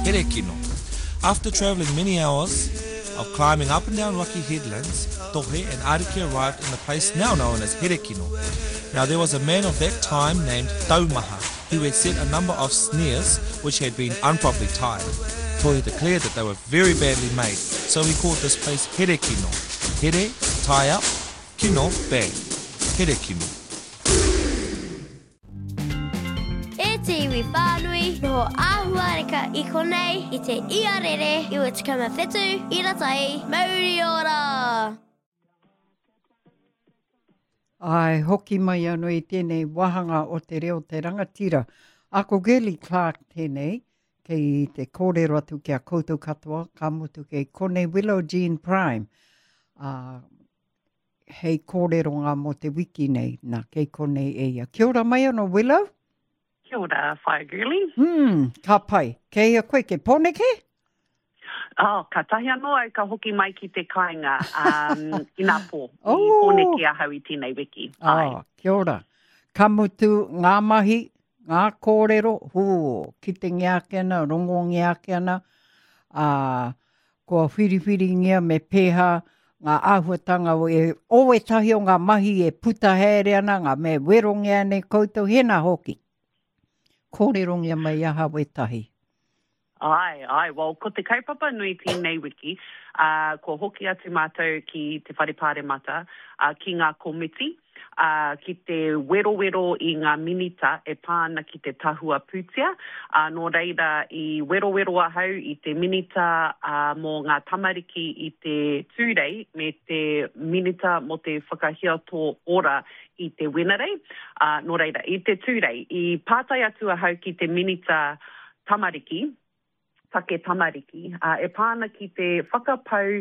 Here Kino. After travelling many hours of climbing up and down rocky headlands, Tohe and Ariki arrived in the place now known as Here Kino. Now there was a man of that time named Taumaha, who had set a number of snares which had been improperly tied. Tohe declared that they were very badly made, so he called this place Here Kino. Here, tie up, Kino, bag. Here Kino. E te iwi whānui, noho āhuareka I konei I te iarere I ua tikama whetu, iratai, mauri ora! Ai, hoki mai anō I tēnei wahanga o te reo te rangatira. Ako Geli Clark tēnei, kei te kōrero atu kia koutou katoa, ka mutu kei Konei Willow Jean Prime. Hei kōrero ngā mo te wiki nei, nā kei konei eia. Kia ora mai anō Willow? Kia ora, whae girly. Ka pai. Kei a koe ke poneke? Ka tahi anō ai ka hoki mai ki te kāinga I nā pō. I poneke a hau I tēnei wiki. Kia ora. Ka mutu ngā mahi, ngā kōrero, ki te ngiakena, rongo ngiakena, kua whiriwhiri ngia me pēha, ngā āhuatanga o e tahi o ngā mahi e puta here ana, ngā me werongia nei koutou, hena hoki. Kōrero ngia mai aha we tahi. Ai, well, ko te kaupapa nui tēnei wiki, ko hoki atu mātou ki te wharepāre mata, ki ngā komiti, ki te wero I ngā minita e pāna ki te tahua pūtia, nō reira I wero ahau I te minita mō ngā tamariki I te tūrei, me te minita mo te whakahiato ora I te wenarei, nō reira I te tūrei, I pātai atu ahau ki te minita tamariki, take tamariki, e pāna ki te whakapau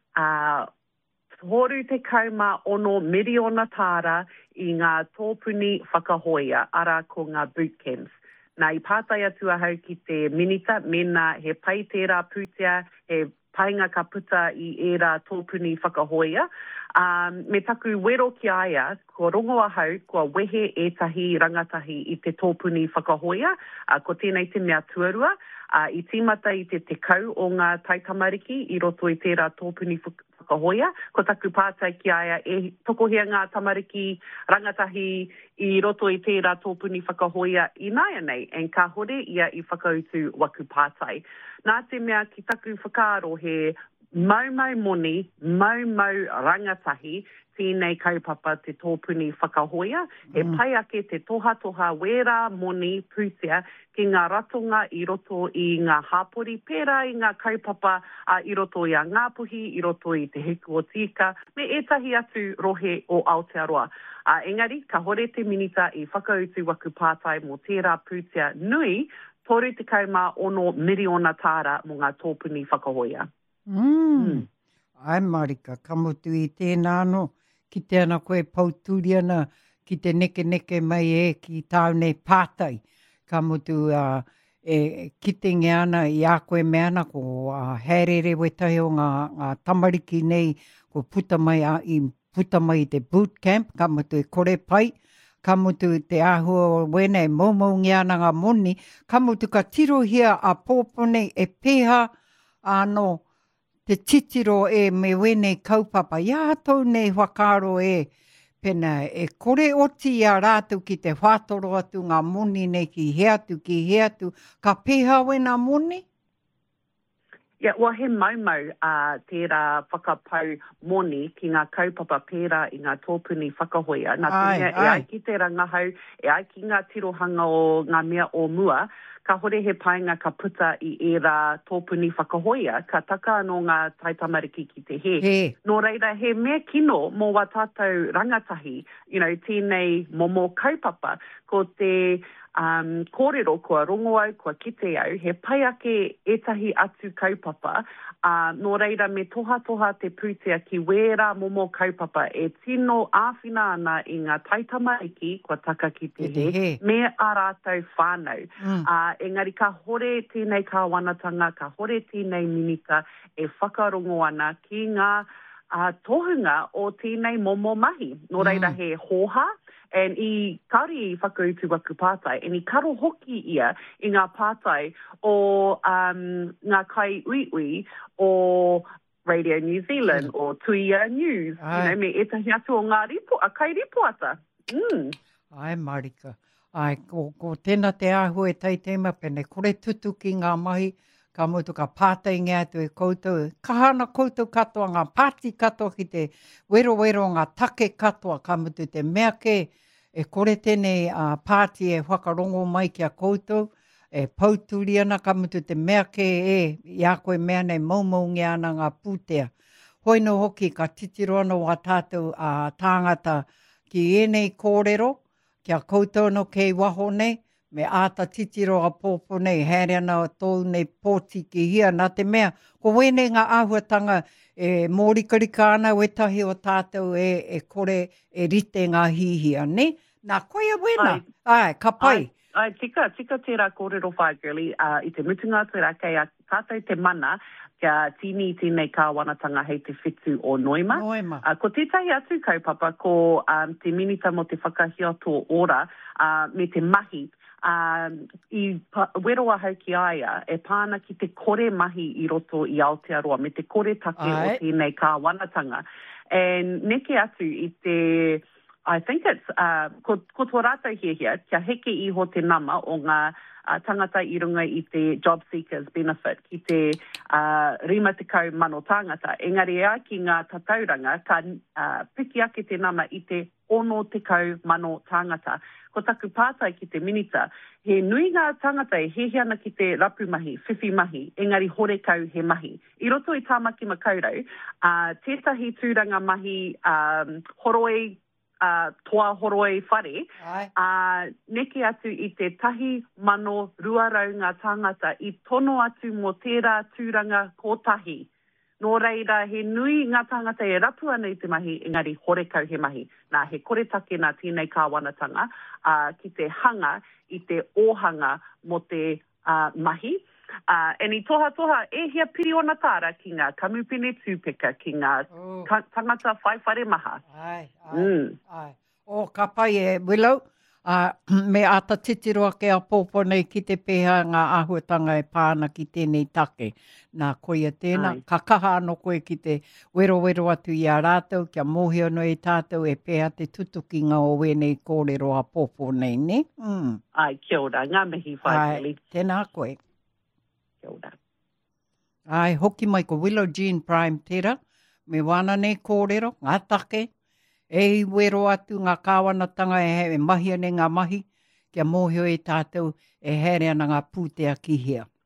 horu te kauma ono miriona tāra I ngā tōpuni whakahoia, ara ko ngā boot camps. Nā I pātai atu ahau ki te minita, mena he pai tērā pūtea, he painga ka puta I ērā tōpuni whakahoia. Me taku wero ki aia, ko rongo ahau, kua wehe ētahi rangatahi I te tōpuni whakahoia, ko tēnei te mea tuarua, I tīmata I te kau o ngā taitamariki I roto I tērā tōpuni whakahoia, ko taku pātai ki aia e tokohea ngā tamariki rangatahi I roto I tērā tōpuni whakahoia I nāia nei, en ka hore ia I whakautu waku pātai. Nā te mea ki taku whakaaro he mau moni, mau rangatahi, tēnei kaupapa te tōpuni whakahoia, he pai ake te toha wera moni pūtea ki ngā ratonga I roto I ngā hāpori, pērā I ngā kaupapa I roto I a Ngāpuhi, I roto I te heku o tika, me etahi atu rohe o Aotearoa. Engari, ka hore te minita I whakautu waku pātai mō tērā pūtea nui, toru te kauma ono miriona tāra mō ngā tōpuni whakahoia. Ai Marika, ka mutu I tēnā no, ki te ana koe pauturi ana, ki te neke mai ki tāunei pātai. Ka mutu ki te ngeana I a koe me ana, ko haerere wetahi o ngā tamariki nei, ko puta mai I te boot camp, ka mutu e kore pai, ka mutu te āhua wena e maumau ngeana ngā moni, ka mutu ka tirohia a pōpone e pēha anō, te titiro e me wenei kaupapa. Ia tau nei whakaro pena e kore oti a rātou ki te whātoro atu ngā moni nei ki he atu, ka pēha wena moni? Ia, ua he maumau tērā whakapau moni ki ngā kaupapa pērā I ngā tōpuni whakahoia. Nā tēnea e ai ki te rangahau, e ai ki ngā tirohanga o ngā mea o mua, ka hore he painga ka puta I ērā tōpuni whakahoia, ka taka anō ngā taitamariki ki te he. Nō reira, he mea kino mō wa tātou rangatahi, tēnei momo kaupapa, ko te kōrero kua rongo au, kua kite au, he pai ake etahi atu kaupapa, nō reira me toha te pūtea ki wērā momo kaupapa e tino āwhina ana I ngā taitamariki kua taka ki te he, me a rātou whānau. Engari ka hore tēnei kāwanatanga, ka hore tēnei minita e whakarongo ana ki ngā tohunga o tēnei momo mahi. Nō reira he hoha, And I kauri I whakautu waku pātai, and I karo hoki ia I ngā pātai o ngā kai uiui o Radio New Zealand or Tuia News. You know, me etahi atu o ngā ripo, a kai ripoata. Ai, Marika. Ai, ko tēnā te ahu e teitema pene, kore tutu ki ngā mahi, ka mutu ka pātai ngā atu e koutou. Kahana koutou katoa, ngā pāti katoa ki te wero ngā take katoa, ka mutu te mea ke, e kore tēnei pāti e whakarongo mai ki a koutou, e pauturi ana ka mutu te mea ke ia koe mea nei maumau ngea ana ngā pūtea. Hoi no hoki ka titiro ana wā tātou tāngata ki enei kōrero, kia koutou no kei waho nei, me āta titiro a pōpō nei, haere ana tōu nei pōti ki hia, nā te mea, ko wene ngā āhuatanga e mōrikarika ana wetahi o tātou e kore e rite ngā hihia, ne? Nā koia wena, ai, ka pai. Ai, tika tērā kōrero whai, girlie, I te mutunga tērā kei a tātou te mana, kia tini tēnei kāwanatanga hei te whitu o Noima. Ko tētahi atu kaupapa, ko te minita mo te whakahiato ora me te mahi. I weroa hau ki aia, e pāna ki te kore mahi I roto I Aotearoa, me te kore take o tēnei kāwanatanga. And neke atu I te... I think it's, ko tō rātou here, kia heke iho te nama o ngā tangata I runga I te job seekers benefit, ki te 50 mano tāngata. Engari ea ki ngā tatauranga, ka piki ake te nama I te 60 mano tāngata. Ko taku pātai ki te minita, he nui ngā tangata e hehe ana ki te rapu mahi, whiwhi mahi, engari hore kau he mahi. I roto I tāmaki makaurau, tētahi tūranga mahi horoi, toa horoi whare, neke atu I te 1,200 ngā tāngata I tono atu mo tērā tūranga kotahi. Nō reira, he nui ngā tāngata e rapu ana I te mahi, engari hore kau he mahi. Nā he kore take nā tēnei kāwanatanga ki te hanga I te ohanga mo te mahi. And I toha e hea piri ona tāra ki ngā kamupene tūpeka, ki ngā tangata whaiwhare maha. Ai. O ka pai e Willow, me ata titiroa ke a pōpō nei ki te pēha ngā āhuatanga e pāna ki tēnei take. Nā koia tēnā, ka kaha anō koe ki te wero atu I a rātou, kia mōhio no e tātou e pēha te tutuki ngā o wenei kōrero a pōpō nei, ne? Ai, kia ora, ngā mihi whai. Tēnā koe. Ai, hoki mai ko Willow Jean Prime tera, me wana nei kōrero, ngā take, e wero atu ngā kāwanatanga e mahia nei ngā mahi, kia mōhio e tātou e here ana ngā pūtea ki hea.